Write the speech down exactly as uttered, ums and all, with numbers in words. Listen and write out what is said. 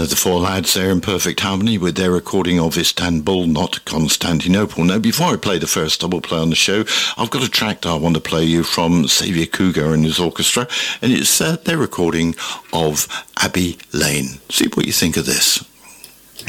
Uh, the four lads there in perfect harmony with their recording of Istanbul, not Constantinople. Now, before I play the first double play on the show, I've got a track that I want to play you from Xavier Cougar and his orchestra, and it's uh, their recording of Abbey Lane. See what you think of this.